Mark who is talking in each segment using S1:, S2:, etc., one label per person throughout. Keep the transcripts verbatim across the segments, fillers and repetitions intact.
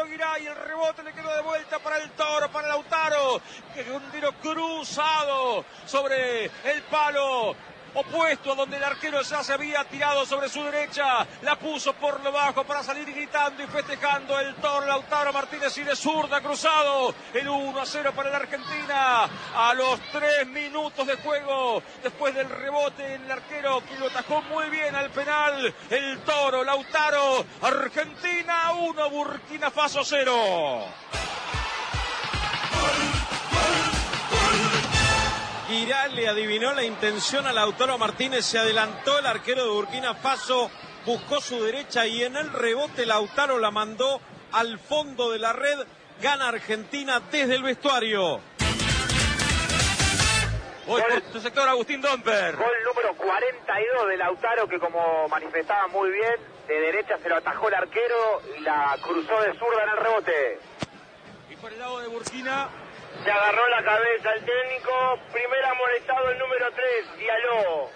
S1: Giray, el rebote le quedó de vuelta para el Toro, para Lautaro, que un tiro cruzado sobre el palo opuesto, donde el arquero ya se había tirado sobre su derecha, la puso por lo bajo para salir gritando y festejando el Toro Lautaro Martínez, y de zurda cruzado, el uno a cero para la Argentina, a los tres minutos de juego, después del rebote el arquero que lo atajó muy bien al penal, el Toro Lautaro. Argentina uno, Burkina Faso cero.
S2: Giray le adivinó la intención a Lautaro Martínez, se adelantó el arquero de Burkina Faso, buscó su derecha y en el rebote Lautaro la mandó al fondo de la red. Gana Argentina desde el vestuario.
S1: Hoy por tu sector, Agustín Domper.
S3: Gol número cuarenta y dos de Lautaro, que como manifestaba muy bien, de derecha se lo atajó el arquero y la cruzó de zurda en el rebote.
S1: Y por el lado de Burkina,
S3: se agarró la cabeza el técnico. Primer amonestado el número tres, Diallo.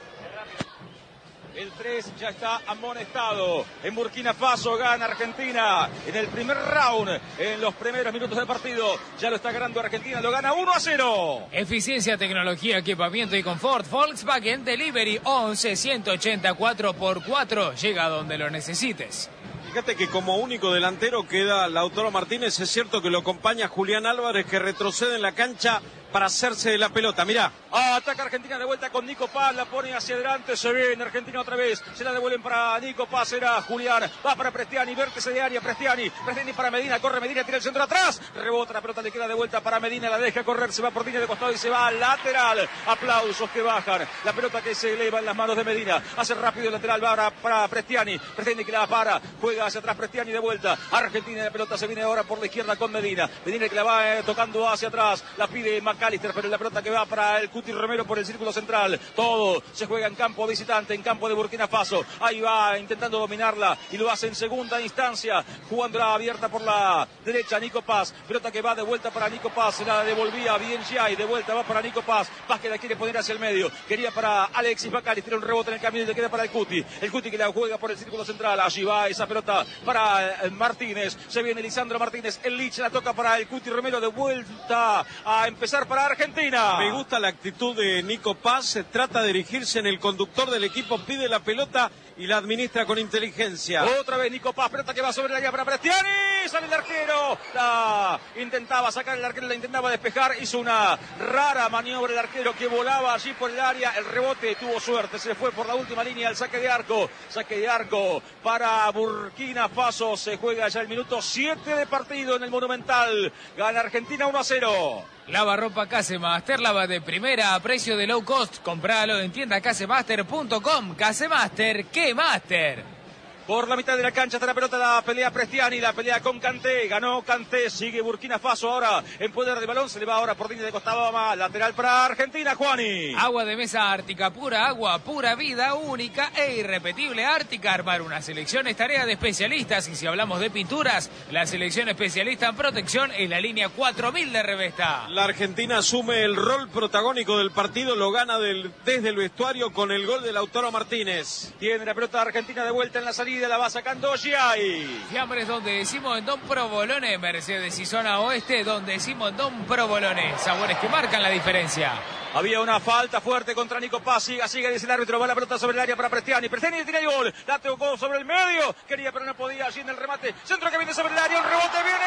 S1: El tres ya está amonestado. En Burkina Faso gana Argentina en el primer round, en los primeros minutos del partido. Ya lo está ganando Argentina, lo gana uno a cero.
S4: Eficiencia, tecnología, equipamiento y confort. Volkswagen Delivery once ciento ochenta cuatro por cuatro. Llega donde lo necesites.
S2: Fíjate que como único delantero queda Lautaro Martínez. Es cierto que lo acompaña Julián Álvarez, que retrocede en la cancha para hacerse de la pelota. Mirá.
S1: Ah, ataca Argentina de vuelta con Nico Paz, la pone hacia adelante, se viene Argentina otra vez, se la devuelven para Nico Paz, era Julián, va para Prestiani, vértice de área, Prestiani, Prestiani para Medina, corre Medina, tira el centro atrás, rebota la pelota, le queda de vuelta para Medina, la deja correr, se va por línea de costado y se va al lateral. Aplausos que bajan, la pelota que se eleva en las manos de Medina, hace rápido el lateral, va para, para Prestiani, Prestiani que la para, juega hacia atrás Prestiani de vuelta, Argentina, la pelota se viene ahora por la izquierda con Medina, Medina que la va eh, tocando hacia atrás, la pide McAllister, pero la pelota que va para el Cuti Romero por el círculo central. Todo se juega en campo visitante, en campo de Burkina Faso. Ahí va intentando dominarla y lo hace en segunda instancia, jugándola abierta por la derecha Nico Paz. Pelota que va de vuelta para Nico Paz, se la devolvía bien Giray, de vuelta va para Nico Paz. Paz que la quiere poner hacia el medio, quería para Alexis Bacali, tira un rebote en el camino y le queda para el Cuti. El Cuti que la juega por el círculo central, allí va esa pelota para Martínez. Se viene Lisandro Martínez, el Lich la toca para el Cuti Romero, de vuelta a empezar para Argentina.
S2: Me gusta la actitud de Nico Paz, se trata de dirigirse en el conductor del equipo, pide la pelota y la administra con inteligencia.
S1: Otra vez Nico Paz, pelota que va sobre la área para Prestiani, sale el arquero, la intentaba sacar el arquero, la intentaba despejar, hizo una rara maniobra el arquero que volaba allí por el área, el rebote tuvo suerte, se fue por la última línea, el saque de arco, saque de arco para Burkina Faso, se juega ya el minuto siete de partido en el Monumental, gana Argentina uno a cero.
S4: Lava ropa Casemaster, lava de primera a precio de low cost. Compralo en tienda casemaster punto com. Casemaster, ¿qué master?
S1: Por la mitad de la cancha está la pelota, la pelea Prestiani, la pelea con Kanté, ganó Kanté, sigue Burkina Faso ahora en poder de balón, se le va ahora por línea de costado, más lateral para Argentina, Juani.
S4: Agua de mesa Ártica, pura agua, pura vida, única e irrepetible. Ártica, armar una selección es tarea de especialistas, y si hablamos de pinturas, la selección especialista en protección es la línea cuatro mil de Revesta.
S2: La Argentina asume el rol protagónico del partido, lo gana del, desde el vestuario con el gol de Lautaro Martínez.
S1: Tiene la pelota Argentina de vuelta en la salida, la va sacando Giray.
S4: Fiambres donde decimos en Don Provolone, Mercedes y zona oeste donde decimos Don Provolone. Sabores que marcan la diferencia.
S1: Había una falta fuerte contra Nico Paz, siga, siga, dice el árbitro, va la pelota sobre el área para Prestiani, Prestiani tira el gol, la tocó sobre el medio, quería pero no podía, allí en el remate, centro que viene sobre el área, un rebote, viene,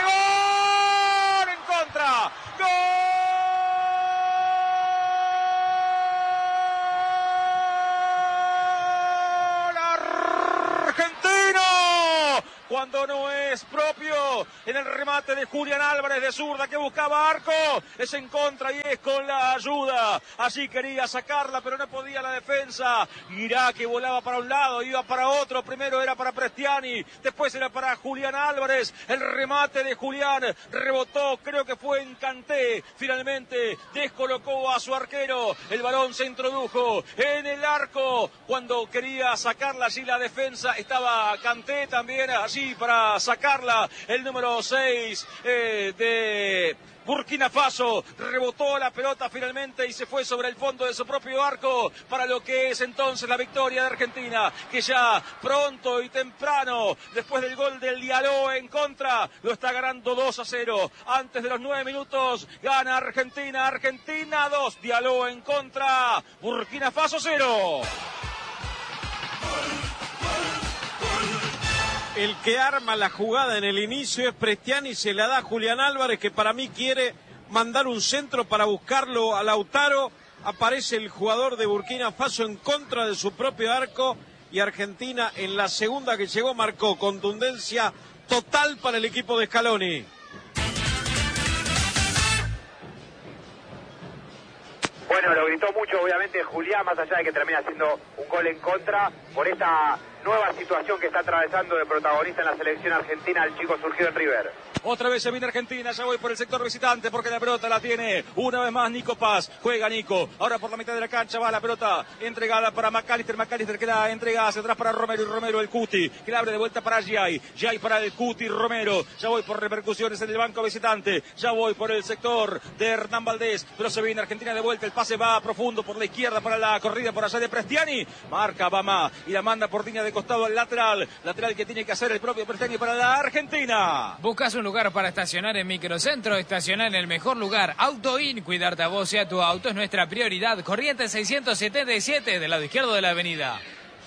S1: gol, en contra, gol. Cuando no es propio, en el remate de Julián Álvarez de zurda que buscaba arco, es en contra y es con la ayuda, allí quería sacarla pero no podía la defensa, mirá que volaba para un lado, iba para otro, primero era para Prestiani, después era para Julián Álvarez, el remate de Julián rebotó, creo que fue en Kanté, finalmente descolocó a su arquero, el balón se introdujo en el arco, cuando quería sacarla allí la defensa, estaba Kanté también allí para sacarla, el el número seis eh, de Burkina Faso. Rebotó la pelota finalmente y se fue sobre el fondo de su propio arco para lo que es entonces la victoria de Argentina, que ya pronto y temprano, después del gol del Diallo en contra, lo está ganando dos a cero. Antes de los nueve minutos gana Argentina. Argentina dos, Diallo en contra, Burkina Faso cero.
S2: El que arma la jugada en el inicio es Prestiani, se la da a Julián Álvarez, que para mí quiere mandar un centro para buscarlo a Lautaro. Aparece el jugador de Burkina Faso en contra de su propio arco y Argentina en la segunda que llegó marcó contundencia total para el equipo de Scaloni.
S3: Bueno, lo gritó mucho obviamente Julián, más allá de que termina siendo un gol en contra, por esta nueva situación que está atravesando de protagonista en la selección argentina el chico surgido en River.
S1: Otra vez se viene Argentina, ya voy por el sector visitante porque la pelota la tiene una vez más Nico Paz. Juega Nico, ahora por la mitad de la cancha va la pelota entregada para McAllister. McAllister que la entrega hacia atrás para Romero y Romero el Cuti, que la abre de vuelta para Giai. Giai para el Cuti Romero. Ya voy por repercusiones en el banco visitante. Ya voy por el sector de Hernán Valdés, pero se viene Argentina de vuelta. El pase va profundo por la izquierda para la corrida por allá de Prestiani. Marca Bama y la manda por línea de costado al lateral. Lateral que tiene que hacer el propio Prestiani para la Argentina.
S4: Buscas un lugar para estacionar en Microcentro, estacionar en el mejor lugar. AutoIn, cuidarte a vos y a tu auto es nuestra prioridad. Corrientes seiscientos setenta y siete, del lado izquierdo de la avenida.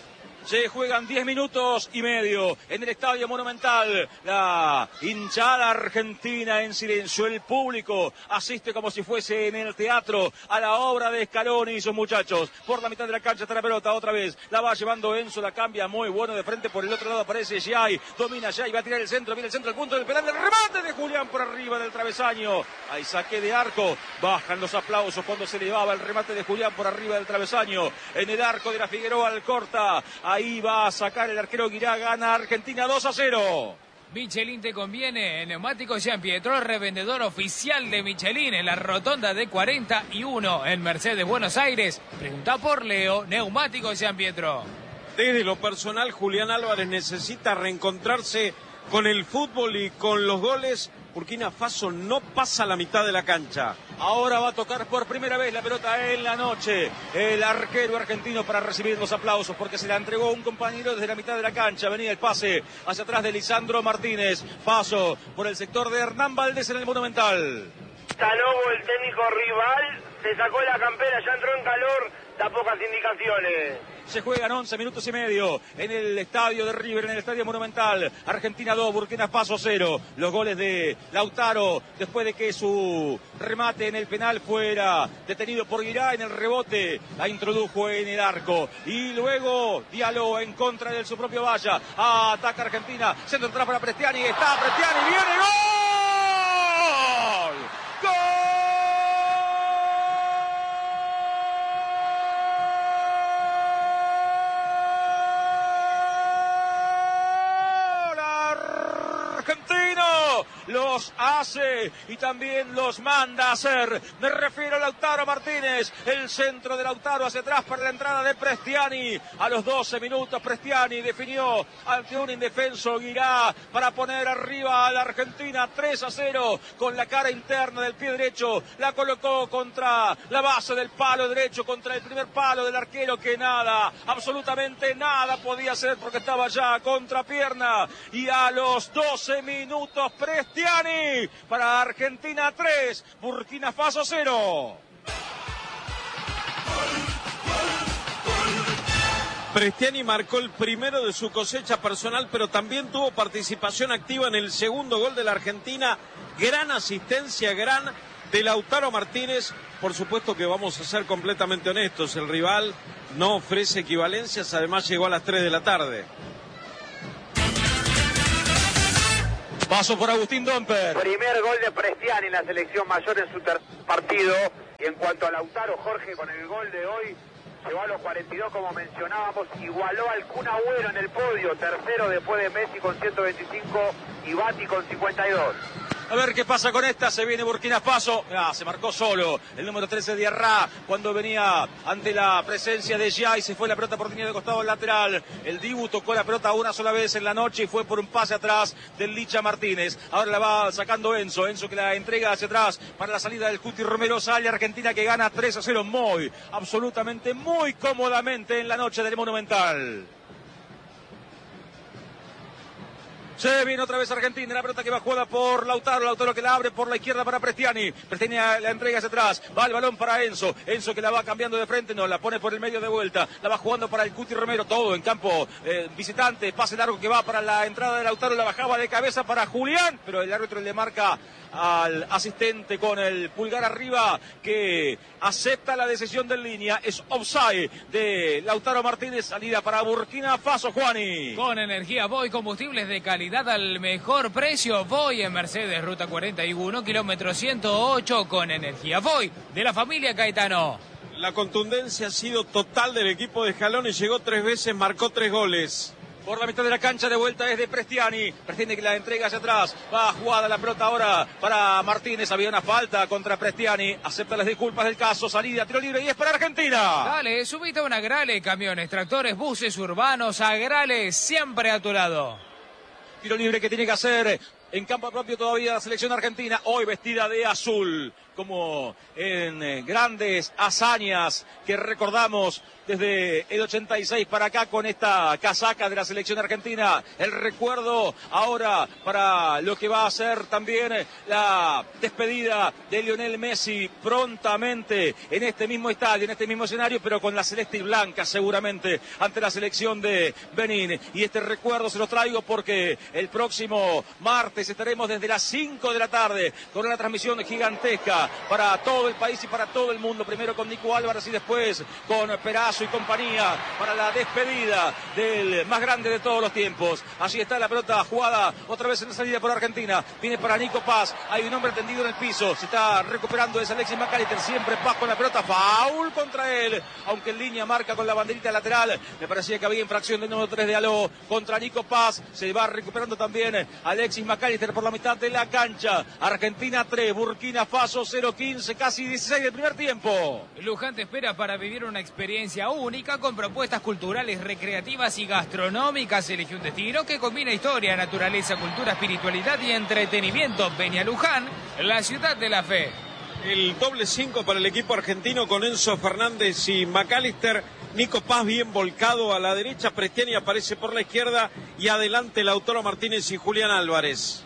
S1: Se juegan diez minutos y medio en el Estadio Monumental. La hinchada argentina en silencio. El público asiste como si fuese en el teatro a la obra de Scaloni y sus muchachos. Por la mitad de la cancha está la pelota otra vez. La va llevando Enzo, la cambia muy bueno de frente. Por el otro lado aparece Giai. Domina Giai, va a tirar el centro. Viene el centro, el punto del penal. El remate de Julián por arriba del travesaño. Hay saque de arco. Bajan los aplausos cuando se elevaba el remate de Julián por arriba del travesaño. En el arco de la Figueroa Alcorta. Ahí va a sacar el arquero Guirá, gana Argentina dos a cero.
S4: Michelin te conviene. En Neumáticos Jean Pietro, revendedor oficial de Michelin en la rotonda de cuarenta y uno en Mercedes, Buenos Aires. Pregunta por Leo, Neumáticos Jean Pietro.
S2: Desde lo personal, Julián Álvarez necesita reencontrarse con el fútbol y con los goles. Burkina Faso no pasa la mitad de la cancha.
S1: Ahora va a tocar por primera vez la pelota en la noche el arquero argentino para recibir los aplausos porque se la entregó un compañero desde la mitad de la cancha. Venía el pase hacia atrás de Lisandro Martínez. Paso por el sector de Hernán Valdés en el Monumental.
S3: Sanogo, el técnico rival, se sacó la campera, ya entró en calor, da pocas indicaciones.
S1: Se juegan once minutos y medio en el estadio de River, en el estadio Monumental. Argentina dos, Burkina Faso cero. Los goles de Lautaro, después de que su remate en el penal fuera detenido por Guirá, en el rebote la introdujo en el arco. Y luego Diallo en contra de su propio valla. Ataca Argentina, centro atrás para Prestiani. Está Prestiani, viene gol. ¡Gol! Argentino los hace y también los manda a hacer. Me refiero a Lautaro Martínez, el centro de Lautaro hacia atrás para la entrada de Prestiani. A los doce minutos Prestiani definió ante un indefenso Guirá para poner arriba a la Argentina tres a cero con la cara interna del pie derecho. La colocó contra la base del palo derecho, contra el primer palo del arquero que nada, absolutamente nada podía hacer porque estaba ya contra pierna. Y a los doce minutos Prestiani para Argentina tres, Burkina Faso cero.
S2: Prestiani marcó el primero de su cosecha personal, pero también tuvo participación activa en el segundo gol de la Argentina. Gran asistencia, gran de Lautaro Martínez. Por supuesto que vamos a ser completamente honestos, el rival no ofrece equivalencias, además llegó a las tres de la tarde.
S1: Paso por Agustín Domper.
S3: Primer gol de Prestiani en la selección mayor en su tercer partido. Y en cuanto a Lautaro, Jorge, con el gol de hoy, llegó a los cuarenta y dos, como mencionábamos, igualó al Kun Agüero en el podio, tercero después de Messi con ciento veinticinco y Bati con cincuenta y dos.
S1: A ver qué pasa con esta. Se viene Burkina Faso. Ah, se marcó solo el número trece de Diarra cuando venía ante la presencia de Gia y se fue la pelota por línea de costado lateral. El Dibu tocó la pelota una sola vez en la noche y fue por un pase atrás del Licha Martínez. Ahora la va sacando Enzo. Enzo que la entrega hacia atrás para la salida del Cuti Romero. Sale Argentina que gana tres a cero muy, absolutamente muy cómodamente en la noche del Monumental. Se viene otra vez Argentina, la pelota que va jugada por Lautaro, Lautaro que la abre por la izquierda para Prestiani, Prestiani la entrega hacia atrás, va el balón para Enzo, Enzo que la va cambiando de frente, no, la pone por el medio de vuelta, la va jugando para el Cuti Romero, todo en campo eh, visitante, pase largo que va para la entrada de Lautaro, la bajaba de cabeza para Julián, pero el árbitro le marca al asistente con el pulgar arriba que acepta la decisión de línea, es offside de Lautaro Martínez, salida para Burkina Faso, Juani.
S4: Con energía Voy, combustibles de calidad al mejor precio. Voy en Mercedes, ruta cuarenta y uno, kilómetro ciento ocho, con energía Voy, de la familia Caetano.
S2: La contundencia ha sido total del equipo de Scaloni, llegó tres veces, marcó tres goles.
S1: Por la mitad de la cancha de vuelta es de Prestiani. Prestiani que la entrega hacia atrás. Va jugada la pelota ahora para Martínez. Había una falta contra Prestiani. Acepta las disculpas del caso. Salida, tiro libre y es para Argentina.
S4: Dale, subite a una Agrale. Camiones, tractores, buses urbanos. Agrale, siempre a tu lado.
S1: Tiro libre que tiene que hacer en campo propio todavía la selección argentina. Hoy vestida de azul. Como en eh, grandes hazañas que recordamos desde el ochenta y seis para acá con esta casaca de la selección argentina. El recuerdo ahora para lo que va a ser también la despedida de Lionel Messi prontamente en este mismo estadio, en este mismo escenario, pero con la celeste y blanca seguramente ante la selección de Benín. Y este recuerdo se los traigo porque el próximo martes estaremos desde las cinco de la tarde con una transmisión gigantesca para todo el país y para todo el mundo, primero con Nico Álvarez y después con Perazo y compañía para la despedida del más grande de todos los tiempos. Allí está la pelota jugada otra vez en la salida por Argentina, viene para Nico Paz, hay un hombre tendido en el piso, se está recuperando, es Alexis McAllister, siempre Paz con la pelota, foul contra él, aunque en línea marca con la banderita lateral, me parecía que había infracción del número tres de Aló contra Nico Paz, se va recuperando también Alexis McAllister por la mitad de la cancha. Argentina tres, Burkina Faso cero quince, casi dieciséis del primer tiempo.
S4: Luján te espera para vivir una experiencia única con propuestas culturales, recreativas y gastronómicas. Elige un destino que combina historia, naturaleza, cultura, espiritualidad y entretenimiento. Ven a Luján, la ciudad de la fe.
S2: El doble cinco para el equipo argentino con Enzo Fernández y McAllister. Nico Paz bien volcado a la derecha, Prestiani aparece por la izquierda y adelante Lautaro Martínez y Julián Álvarez.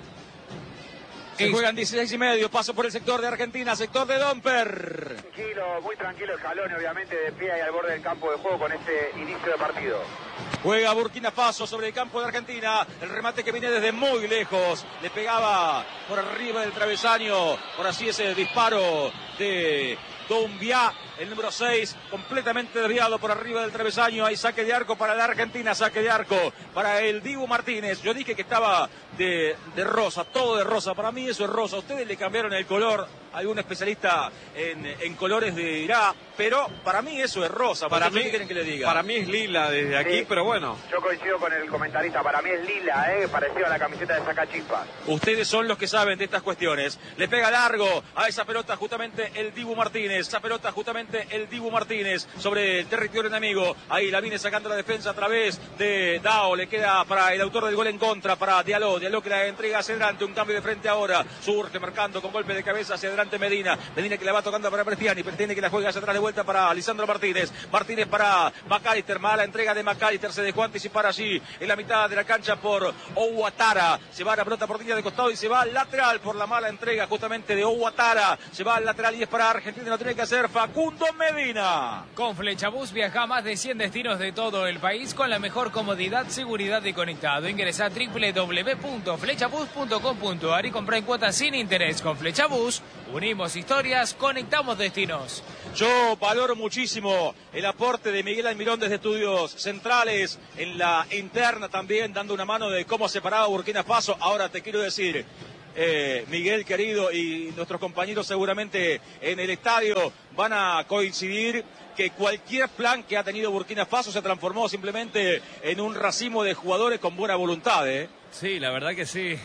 S1: Se juegan dieciséis y medio, paso por el sector de Argentina, sector de Domper.
S3: Tranquilo, muy tranquilo el Scaloni, obviamente de pie ahí al borde del campo de juego con este inicio de partido.
S1: Juega Burkina Faso sobre el campo de Argentina, el remate que viene desde muy lejos, le pegaba por arriba del travesaño, por así ese disparo de Doumbia, el número seis, completamente desviado por arriba del travesaño. Hay saque de arco para la Argentina, saque de arco para el Dibu Martínez. Yo dije que estaba de, de rosa, todo de rosa. Para mí eso es rosa. Ustedes le cambiaron el color, algún especialista en, en colores dirá, pero para mí eso es rosa.
S2: Para mí,
S1: ¿qué quieren que le diga?
S2: Para mí es lila desde aquí, sí, pero bueno.
S3: Yo coincido con el comentarista, para mí es lila, eh, parecido a la camiseta de Sacachispas.
S1: Ustedes son los que saben de estas cuestiones. Le pega largo a esa pelota justamente el Dibu Martínez. Esa pelota justamente el Dibu Martínez sobre el territorio enemigo. Ahí la viene sacando la defensa a través de Dao. Le queda para el autor del gol en contra, para Diallo. Diallo que la entrega hacia adelante. Un cambio de frente ahora. Surge marcando con golpe de cabeza hacia adelante Medina. Medina que la va tocando para Prestiani. Prestiani que la juega hacia atrás de vuelta para Lisandro Martínez. Martínez para McAllister. Mala entrega de McAllister. Se dejó anticipar allí en la mitad de la cancha por Ouattara. Se va la pelota por línea de costado y se va al lateral por la mala entrega justamente de Ouattara. Se va al lateral y es para Argentina. No tiene que hacer Facundo Medina.
S4: Con Flechabús viaja a más de cien destinos de todo el país con la mejor comodidad, seguridad y conectado. Ingresa a doble u doble u doble u punto flechabús punto com punto a r y compra en cuotas sin interés. Con Flechabús unimos historias, conectamos destinos.
S1: Yo valoro muchísimo el aporte de Miguel Almirón desde Estudios Centrales, en la interna también, dando una mano de cómo separaba Burkina Faso. Ahora te quiero decir, eh, Miguel querido y nuestros compañeros seguramente en el estadio van a coincidir que cualquier plan que ha tenido Burkina Faso se transformó simplemente en un racimo de jugadores con buena voluntad, ¿eh?
S5: Sí, la verdad que sí.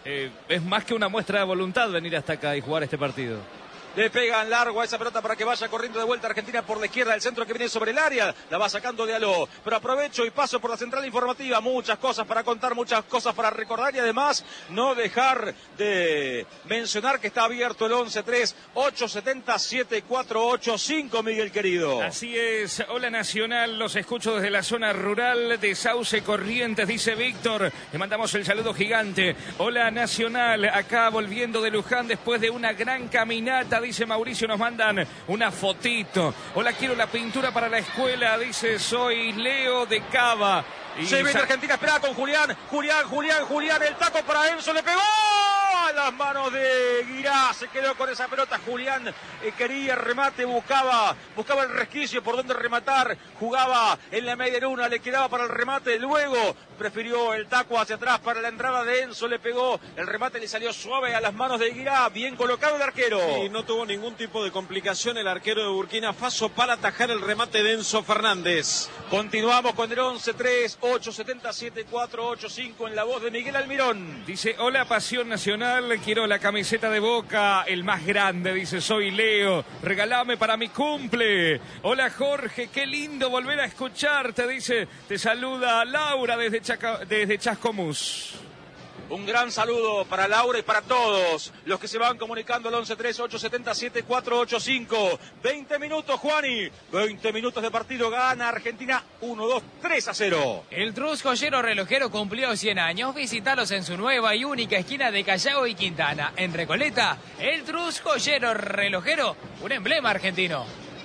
S5: eh, es más que una muestra de voluntad venir hasta acá y jugar este partido.
S1: Le pegan largo a esa pelota para que vaya corriendo de vuelta Argentina por la izquierda. El centro que viene sobre el área. La va sacando de Aló. Pero aprovecho y paso por la central informativa. Muchas cosas para contar, muchas cosas para recordar. Y además no dejar de mencionar que está abierto el once tres ocho siete cero siete cuatro ocho cinco, Miguel querido.
S5: Así es. Hola Nacional. Los escucho desde la zona rural de Sauce Corrientes, dice Víctor. Le mandamos el saludo gigante. Hola Nacional. Acá volviendo de Luján después de una gran caminata, dice Mauricio, nos mandan una fotito. Hola, quiero la pintura para la escuela, dice, soy Leo de Cava.
S1: Y se viene Argentina, espera con Julián, Julián, Julián, Julián, el taco para Enzo, le pegó a las manos de Guirá, se quedó con esa pelota. Julián eh, quería remate, buscaba, buscaba el resquicio por donde rematar, jugaba en la media luna, le quedaba para el remate, luego prefirió el taco hacia atrás para la entrada de Enzo, le pegó, el remate le salió suave a las manos de Guirá, bien colocado el arquero.
S2: Y no tuvo ningún tipo de complicación el arquero de Burkina Faso para atajar el remate de Enzo Fernández.
S1: Continuamos con el once tres ocho siete cero siete cuatro ocho cinco en la voz de Miguel Almirón.
S5: Dice, hola Pasión Nacional, quiero la camiseta de Boca, el más grande, dice, soy Leo, regalame para mi cumple. Hola Jorge, qué lindo volver a escucharte, dice, te saluda Laura desde, Chaca, desde Chascomús.
S1: Un gran saludo para Laura y para todos los que se van comunicando al once tres ocho siete cero siete cuatro ocho cinco. veinte minutos, Juani. veinte minutos de partido. Gana Argentina uno, dos, tres a cero.
S4: El Trus Joyero Relojero cumplió cien años. Visítalos en su nueva y única esquina de Callao y Quintana. En Recoleta, el Trus Joyero Relojero, un emblema argentino.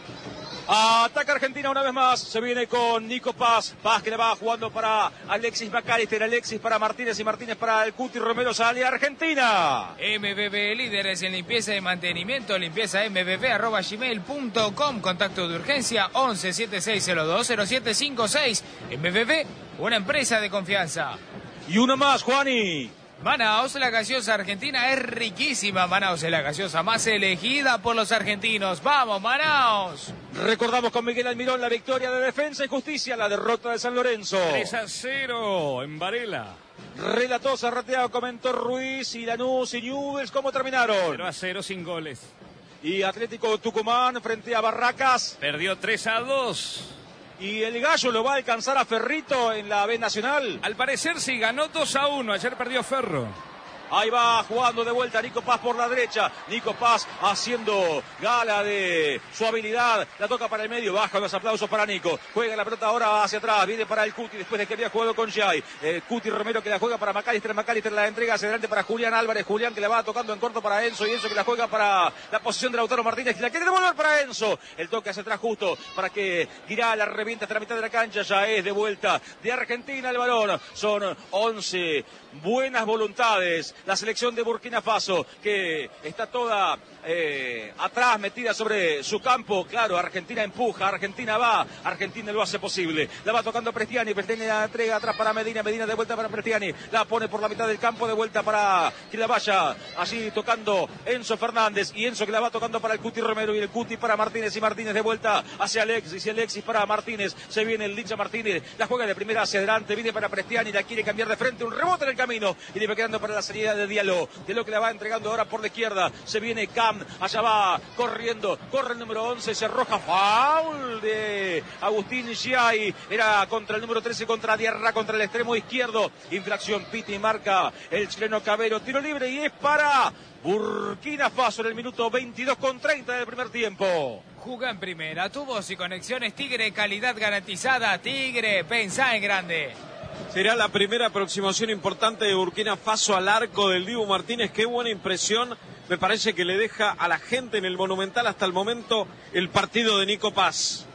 S1: Ataca Argentina una vez más, se viene con Nico Paz, Paz que le va jugando para Alexis McAllister, Alexis para Martínez y Martínez para el Cuti Romero, sale Argentina.
S4: M B B, líderes en limpieza y mantenimiento, limpieza m b b arroba gmail punto com, contacto de urgencia once siete seis cero dos cero siete cinco seis, M B B, una empresa de confianza.
S1: Y uno más, Juani.
S4: Manaos, la gaseosa argentina es riquísima. Manaos es la gaseosa más elegida por los argentinos. ¡Vamos, Manaos!
S1: Recordamos con Miguel Almirón la victoria de Defensa y Justicia, la derrota de San Lorenzo.
S5: tres a cero en Varela.
S1: Relató Zarrateado, comentó Ruiz y Lanús y Newell's. ¿Cómo terminaron?
S5: cero a cero sin goles.
S1: Y Atlético Tucumán frente a Barracas.
S5: Perdió tres a dos.
S1: ¿Y el Gallo lo va a alcanzar a Ferrito en la B Nacional?
S5: Al parecer sí, ganó dos a uno. Ayer perdió Ferro.
S1: Ahí va jugando de vuelta Nico Paz por la derecha. Nico Paz haciendo gala de su habilidad. La toca para el medio. Baja los aplausos para Nico. Juega la pelota ahora hacia atrás. Viene para el Cuti después de que había jugado con Jai. Eh, Cuti Romero que la juega para McAllister. McAllister la entrega hacia adelante para Julián Álvarez. Julián que la va tocando en corto para Enzo. Y Enzo que la juega para la posición de Lautaro Martínez. Que la quiere devolver para Enzo. El toque hacia atrás justo para que Guirá la revienta hasta la mitad de la cancha. Ya es de vuelta de Argentina el balón. Son once buenas voluntades. La selección de Burkina Faso que está toda eh, atrás, metida sobre su campo. Claro, Argentina empuja, Argentina va, Argentina lo hace posible. La va tocando Prestiani, Prestiani la entrega atrás para Medina, Medina de vuelta para Prestiani, la pone por la mitad del campo, de vuelta para que la vaya allí tocando Enzo Fernández, y Enzo que la va tocando para el Cuti Romero, y el Cuti para Martínez, y Martínez de vuelta hacia Alexis, y Alexis para Martínez, se viene el Licha Martínez, la juega de primera hacia adelante, viene para Prestiani, la quiere cambiar de frente, un rebote en el camino, y le va quedando para la salida de Diallo. De lo que la va entregando ahora por la izquierda, se viene Cam, allá va corriendo, corre el número once, se arroja, foul de Agustín Giai, era contra el número trece, contra Diarra, contra el extremo izquierdo, infracción, piti, marca el chileno Cabero, tiro libre y es para Burkina Faso en el minuto veintidós con treinta del primer tiempo.
S4: Juga en primera, tu voz y conexiones Tigre, calidad garantizada. Tigre, pensá en grande.
S2: Será la primera aproximación importante de Burkina Faso al arco del Dibu Martínez. Qué buena impresión me parece que le deja a la gente en el Monumental hasta el momento el partido de Nico Paz.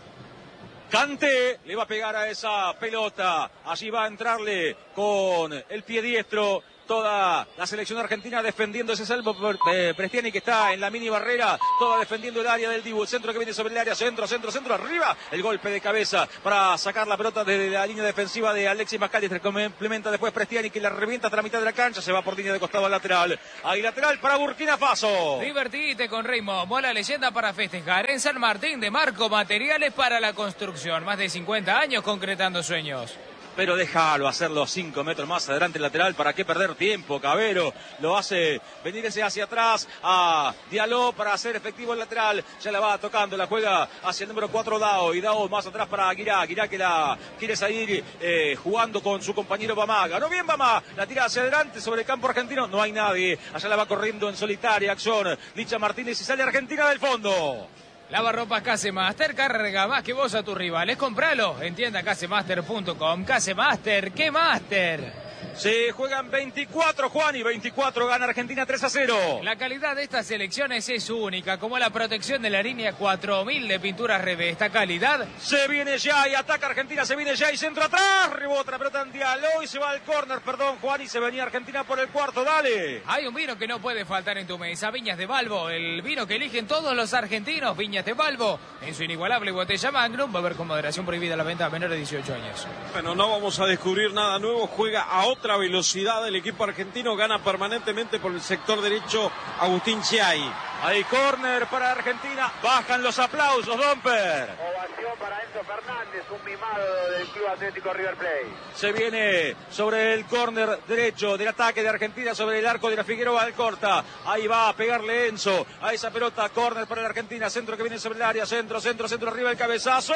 S1: Kanté le va a pegar a esa pelota, allí va a entrarle con el pie diestro toda la selección argentina defendiendo ese salvo. eh, Prestiani que está en la mini barrera, toda defendiendo el área del Dibu, el centro que viene sobre el área, centro, centro, centro, arriba, el golpe de cabeza para sacar la pelota desde la línea defensiva de Alexis McAllister, complementa después Prestiani que la revienta hasta la mitad de la cancha, se va por línea de costado al lateral, ahí lateral para Burkina Faso.
S4: Divertite con Raymond, mola leyenda para festejar en San Martín de Marco, materiales para la construcción, más de cincuenta años concretando sueños.
S1: pero déjalo hacer los cinco metros más adelante el lateral. ¿Para qué perder tiempo? Cabero lo hace venirse hacia atrás a Diallo para hacer efectivo el lateral. Ya la va tocando, la juega hacia el número cuatro Dao, y Dao más atrás para Guirá. Guirá que la quiere salir eh, jugando con su compañero Bamá. Ganó bien Bamá, la tira hacia adelante sobre el campo argentino. No hay nadie, allá la va corriendo en solitaria acción Licha Martínez y sale Argentina del fondo.
S4: Lavarropas Casemaster, carga más que vos a tus rivales. Compralo en tienda casemaster punto com. Casemaster, ¿qué Master?
S1: Se juegan veinticuatro, Juan, y veinticuatro gana Argentina tres a cero.
S4: La calidad de estas selecciones es única, como la protección de la línea cuatro mil de pinturas Reve. Esta calidad
S1: se viene ya y ataca Argentina, se viene ya y centro atrás. Rebota la pelota en Diallo y se va al córner, perdón, Juan, y se venía Argentina por el cuarto, dale.
S4: Hay un vino que no puede faltar en tu mesa, Viñas de Balbo, el vino que eligen todos los argentinos. Viñas de Balbo, en su inigualable botella Magnum. Va a haber con moderación prohibida la venta a menores de dieciocho años.
S2: Bueno, no vamos a descubrir nada nuevo, juega a otra velocidad el equipo argentino, gana permanentemente por el sector derecho Agustín Chiai.
S1: Hay córner para Argentina, bajan los aplausos, Domper.
S3: Ovación para Enzo Fernández, un mimado del Club Atlético River Plate.
S1: Se viene sobre el córner derecho del ataque de Argentina, sobre el arco de la Figueroa Alcorta. Ahí va a pegarle Enzo a esa pelota, córner para la Argentina, centro que viene sobre el área, centro, centro, centro, arriba el cabezazo.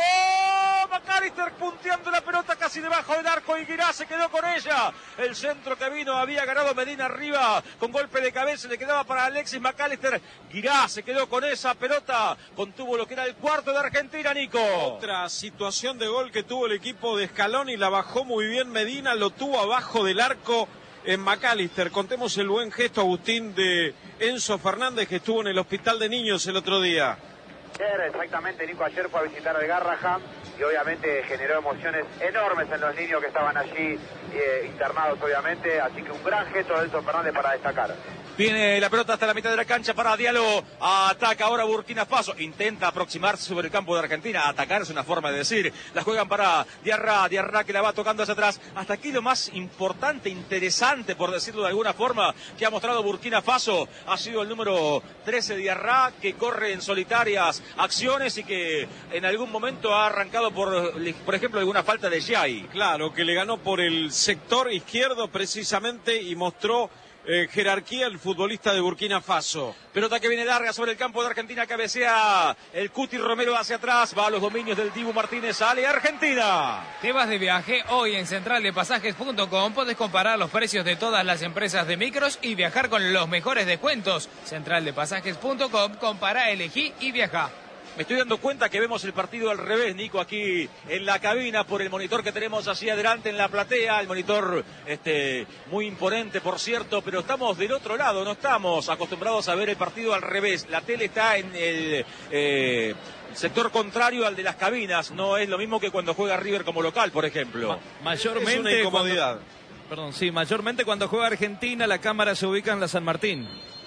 S1: McAllister punteando la pelota casi debajo del arco y Guirá se quedó con ella. El centro que vino había ganado Medina arriba con golpe de cabeza, le quedaba para Alexis McAllister. Guirá se quedó con esa pelota, contuvo lo que era el cuarto de Argentina, Nico.
S2: Otra situación de gol que tuvo el equipo de Scaloni, la bajó muy bien Medina, lo tuvo abajo del arco en McAllister. Contemos el buen gesto, Agustín, de Enzo Fernández, que estuvo en el hospital de niños el otro día.
S3: Exactamente, Nico ayer fue a visitar al Garraham y obviamente generó emociones enormes en los niños que estaban allí eh, internados, obviamente, así que un gran gesto de Enzo Fernández para destacar.
S1: Viene la pelota hasta la mitad de la cancha para Diallo, ataca ahora Burkina Faso, intenta aproximarse sobre el campo de Argentina, atacar es una forma de decir, la juegan para Diarra, Diarra que la va tocando hacia atrás. Hasta aquí lo más importante, interesante por decirlo de alguna forma, que ha mostrado Burkina Faso, ha sido el número trece Diarra, que corre en solitarias acciones y que en algún momento ha arrancado por, por ejemplo, alguna falta de Giai.
S2: Claro, que le ganó por el sector izquierdo precisamente y mostró Eh, jerarquía el futbolista de Burkina Faso.
S1: Pelota que viene larga sobre el campo de Argentina, cabecea el Cuti Romero hacia atrás, va a los dominios del Dibu Martínez, sale Argentina.
S4: ¿Te vas de viaje? Hoy en central de pasajes punto com podés comparar los precios de todas las empresas de micros y viajar con los mejores descuentos. central de pasajes punto com, compara, elegí y viaja.
S1: Me estoy dando cuenta que vemos el partido al revés, Nico, aquí en la cabina por el monitor que tenemos así adelante en la platea, el monitor este, muy imponente, por cierto, pero estamos del otro lado, no estamos acostumbrados a ver el partido al revés. La tele está en el eh, sector contrario al de las cabinas, no es lo mismo que cuando juega River como local, por ejemplo.
S5: Ma mayormente
S2: es una incomodidad.
S5: Cuando, perdón, sí, mayormente cuando juega Argentina la cámara se ubica en la San Martín.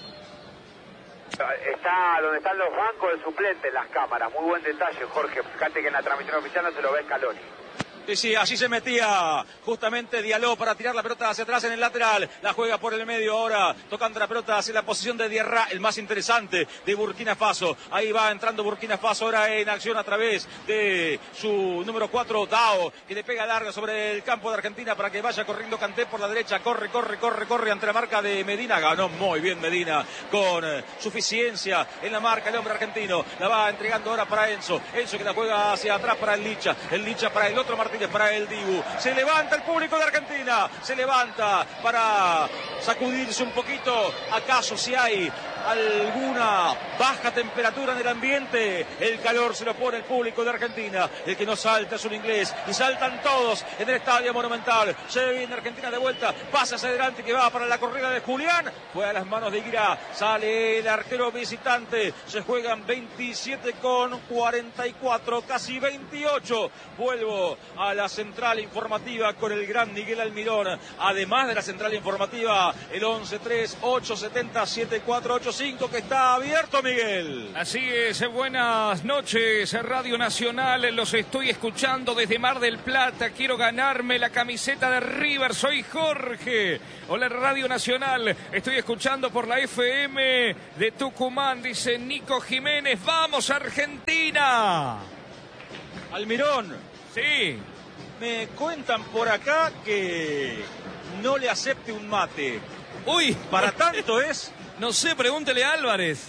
S3: Está donde están los bancos de suplentes, las cámaras. Muy buen detalle, Jorge. Fíjate que en la transmisión oficial no se lo ve Scaloni.
S1: Sí, sí, allí se metía justamente Diallo para tirar la pelota hacia atrás en el lateral. La juega por el medio ahora, tocando la pelota hacia la posición de Diarra, el más interesante de Burkina Faso. Ahí va entrando Burkina Faso ahora en acción a través de su número cuatro, Dao, que le pega larga sobre el campo de Argentina para que vaya corriendo Kanté por la derecha. Corre, corre, corre, corre ante la marca de Medina. Ganó muy bien Medina con eh, suficiencia en la marca el hombre argentino. La va entregando ahora para Enzo. Enzo que la juega hacia atrás para el Licha. El Licha para el otro Martínez. Para el Dibu, se levanta el público de Argentina, se levanta para sacudirse un poquito, acaso si hay alguna baja temperatura en el ambiente, el calor se lo pone el público de Argentina, el que no salta es un inglés, y saltan todos en el Estadio Monumental. Se viene Argentina de vuelta, pasa hacia adelante que va para la corrida de Julián, fue a las manos de Guirá, sale el arquero visitante, se juegan veintisiete con cuarenta y cuatro, casi veintiocho, vuelvo a la central informativa con el gran Miguel Almirón, además de la central informativa, el once tres ocho siete cero siete cuatro ocho cinco que está abierto, Miguel.
S5: Así es, buenas noches, Radio Nacional, los estoy escuchando desde Mar del Plata, quiero ganarme la camiseta de River, soy Jorge. Hola Radio Nacional, estoy escuchando por la F M de Tucumán, dice Nico Jiménez, ¡vamos Argentina!
S1: Almirón.
S5: Sí.
S1: Me cuentan por acá que no le acepte un mate.
S5: Uy,
S1: Para tanto es...
S5: no sé, pregúntele a Álvarez.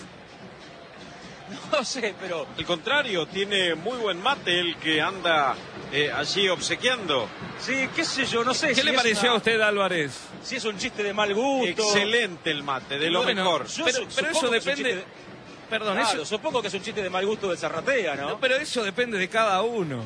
S1: No sé, pero...
S2: Al contrario, tiene muy buen mate el que anda eh, allí obsequiando.
S1: Sí, qué sé yo, no sé.
S5: ¿Qué
S1: si
S5: le
S1: es
S5: pareció
S1: una-
S5: a usted, Álvarez?
S1: Si es un chiste de mal gusto.
S2: Excelente el mate, de lo
S5: Bueno,
S2: mejor.
S1: Yo
S5: Pero,
S1: su-
S5: pero eso
S1: supongo que es un
S5: depende...
S1: chiste de-
S5: Perdón,
S1: Claro,
S5: eso...
S1: supongo que es un chiste de mal gusto de Zarratea, ¿no?
S5: No, pero eso depende de cada uno.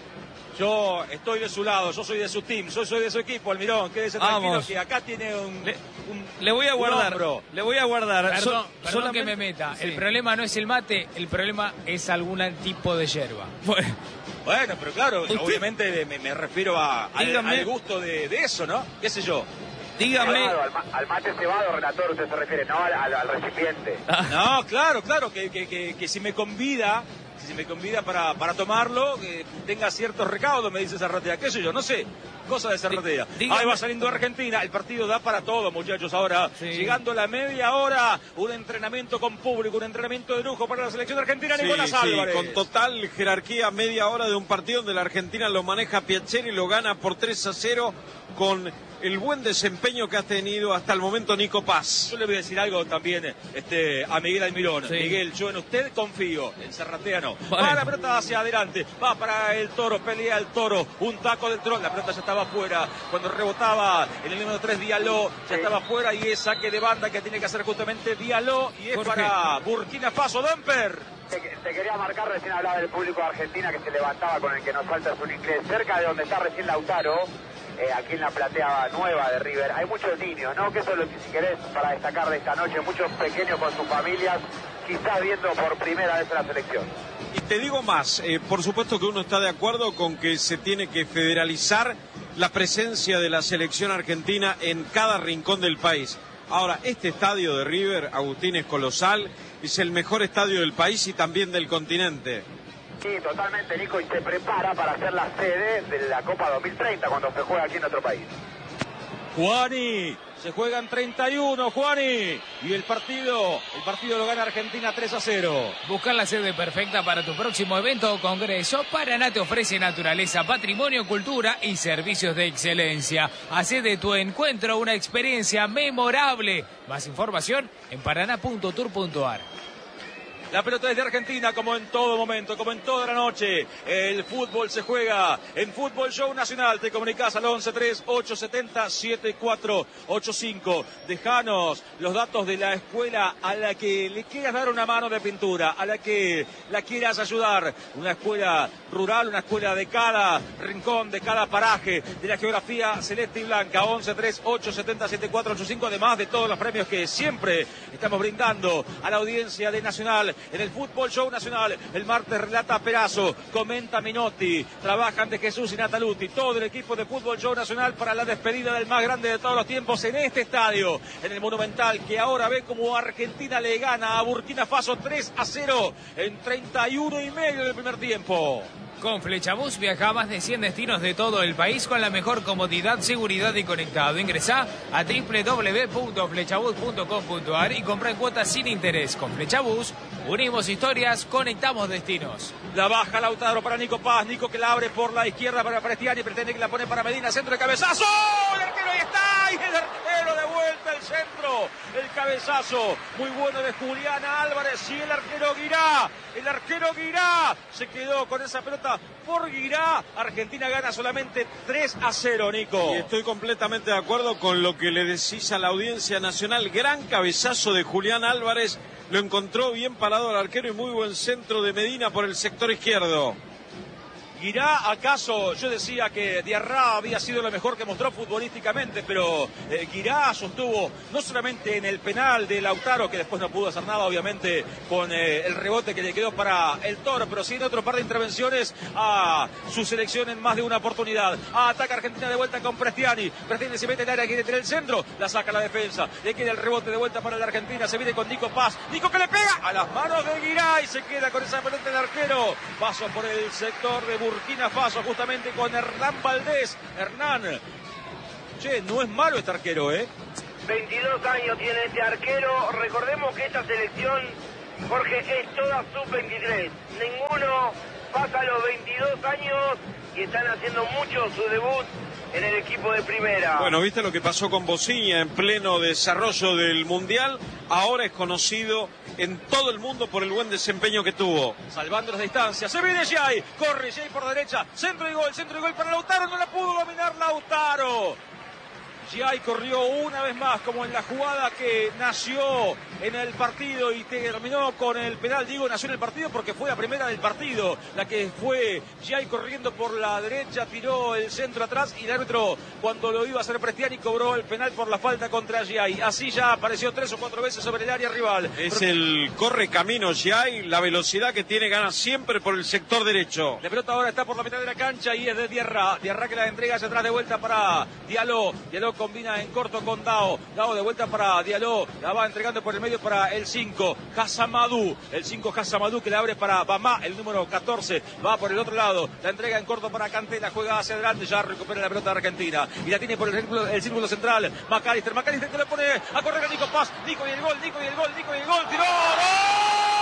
S1: Yo estoy de su lado, yo soy de su team, yo soy de su equipo, Almirón. Quédese tranquilo
S5: Vamos.
S1: que acá tiene un...
S5: Le,
S1: un-
S5: le voy a
S1: un
S5: guardar,
S1: hombro.
S5: le voy a guardar.
S4: Perdón,
S5: So-
S4: perdón
S5: solamente-
S4: que me meta.
S5: Sí.
S4: El problema no es el mate, el problema es algún tipo de yerba.
S5: Bueno,
S1: Bueno, pero claro,
S5: Usted-
S1: obviamente me, me refiero a, al,
S5: Dígame.
S1: al gusto de, de eso, ¿no? ¿Qué sé yo?
S5: dígame...
S3: Cebado, al, ma- al mate cebado, relator, usted se refiere, no al, al- al recipiente.
S1: No, claro, claro, que, que, que, que si me convida, si me convida para, para tomarlo, que tenga ciertos recaudos, me dice Zarratea. ¿Qué sé yo? No sé. Cosa de Zarratea.
S5: dígame.
S1: Ahí va saliendo Argentina. El partido da para todo, muchachos. Ahora,
S5: Sí.
S1: llegando a la media hora, un entrenamiento con público, un entrenamiento de lujo para la selección argentina.
S2: Sí,
S1: Nicolás
S2: sí,
S1: Álvarez.
S2: con total jerarquía, media hora de un partido donde la Argentina lo maneja Piaceri, lo gana por tres a cero con el buen desempeño que ha tenido hasta el momento Nico Paz.
S1: Yo le voy a decir algo también este, a Miguel Almirón.
S5: Sí.
S1: Miguel, yo en usted confío, en Zarratea no.
S5: Bueno.
S1: Va la pelota hacia adelante, va para el Toro, pelea el Toro, un taco del Toro, la pelota ya estaba afuera. Cuando rebotaba en el número tres Diallo, ya estaba afuera y es saque de banda que tiene que hacer justamente Diallo y es
S5: Jorge.
S1: para Burkina Faso, Damper.
S3: Te, te quería marcar, recién hablaba del público de Argentina que se levantaba con el que nos falta es un inglés. Cerca de donde está recién Lautaro, eh, aquí en la platea nueva de River, hay muchos niños, ¿no? Que eso es lo que, si querés, para destacar de esta noche, muchos pequeños con sus familias, quizás viendo por primera vez la selección.
S2: Y te digo más, eh, por supuesto que uno está de acuerdo con que se tiene que federalizar la presencia de la selección argentina en cada rincón del país. Ahora, este estadio de River, Agustín, es colosal, es el mejor estadio del país y también del continente.
S3: Sí, totalmente, Nico, y se prepara para ser la sede de la Copa dos mil treinta cuando se juega aquí en nuestro país.
S1: Juani, se juegan treinta y uno, Juani. Y el partido, el partido lo gana Argentina tres a cero.
S4: Buscar la sede perfecta para tu próximo evento o congreso. Paraná te ofrece naturaleza, patrimonio, cultura y servicios de excelencia. Hacé de tu encuentro una experiencia memorable. Más información en paraná punto tour punto ar.
S1: La pelota es de Argentina, como en todo momento, como en toda la noche. El fútbol se juega en Fútbol Show Nacional. Te comunicas al once tres ocho siete cero siete cuatro ocho cinco. Dejanos los datos de la escuela a la que le quieras dar una mano de pintura, a la que la quieras ayudar. Una escuela rural, una escuela de cada rincón, de cada paraje, de la geografía celeste y blanca. once tres ocho siete cero siete cuatro ocho cinco, además de todos los premios que siempre estamos brindando a la audiencia de Nacional. En el Fútbol Show Nacional, el martes relata Perazo, comenta Minotti, trabajan de Jesús y Nataluti, todo el equipo de Fútbol Show Nacional para la despedida del más grande de todos los tiempos en este estadio, en el Monumental, que ahora ve como Argentina le gana a Burkina Faso tres a cero en treinta y uno y medio del primer tiempo.
S4: Con Flechabús viaja a más de cien destinos de todo el país con la mejor comodidad, seguridad y conectado. Ingresá a doble u doble u doble u punto flechabús punto com punto ar y compra en cuotas sin interés. Con Flechabús unimos historias, conectamos destinos.
S1: La baja Lautaro para Nico Paz, Nico que la abre por la izquierda para Prestiani, pretende que la pone para Medina, centro de cabezazo, el arquero ahí está, y el arquero de vuelta al centro, el cabezazo, muy bueno de Juliana Álvarez y el arquero Guirá, el arquero Guirá se quedó con esa pelota por Guirá. Argentina gana solamente tres a cero, Nico.
S2: Y estoy completamente de acuerdo con lo que le decís a la audiencia nacional. Gran cabezazo de Julián Álvarez, lo encontró bien parado al arquero y muy buen centro de Medina por el sector izquierdo.
S1: Guirá, acaso yo decía que Diarra había sido lo mejor que mostró futbolísticamente, pero eh, Guirá sostuvo no solamente en el penal de Lautaro, que después no pudo hacer nada obviamente con eh, el rebote que le quedó para el Toro, pero sí en otro par de intervenciones a su selección en más de una oportunidad. Ah, ataca Argentina de vuelta con Prestiani, Prestiani se mete en el área, quiere tener el centro, la saca la defensa, le queda el rebote de vuelta para la Argentina, se viene con Nico Paz, Nico que le pega a las manos de Guirá y se queda con esa pelota el arquero. Paso por el sector de Burkina Faso justamente con Hernán Valdés. Hernán, che, no es malo este arquero, ¿eh?
S6: veintidós años tiene este arquero. Recordemos que esta selección, Jorge, es toda sub veintitrés. Ninguno pasa los veintidós años y están haciendo mucho su debut en el equipo de primera.
S2: Bueno, ¿viste lo que pasó con Bociña en pleno desarrollo del Mundial? Ahora es conocido en todo el mundo por el buen desempeño que tuvo.
S1: Salvando las distancias, se viene Giai, corre Giai por derecha, centro y gol, centro y gol para Lautaro, no la pudo dominar Lautaro. Giai corrió una vez más, como en la jugada que nació en el partido y terminó con el penal. Digo, nació en el partido porque fue la primera del partido, la que fue Giai corriendo por la derecha, tiró el centro atrás y el árbitro, cuando lo iba a hacer Prestiani, cobró el penal por la falta contra Giai. Así ya apareció tres o cuatro veces sobre el área rival.
S2: Es Pero... el corre camino Giai, la velocidad que tiene, gana siempre por el sector derecho.
S1: La pelota ahora está por la mitad de la cancha y es de Diarra. Diarra que la entrega hacia atrás de vuelta para Diallo. Diallo combina en corto con Dao. Dao de vuelta para Diallo. La va entregando por el medio para el cinco. Hasamadou. El cinco Hasamadou que le abre para Bamá. El número catorce. Va por el otro lado. La entrega en corto para Cantela. Juega hacia adelante. Ya recupera la pelota de Argentina. Y la tiene por el círculo, el círculo central. McAllister. McAllister que le pone a correr a Nico Paz. Nico y el gol. Nico y el gol. Nico y el gol. ¡Tiró! ¡Gol!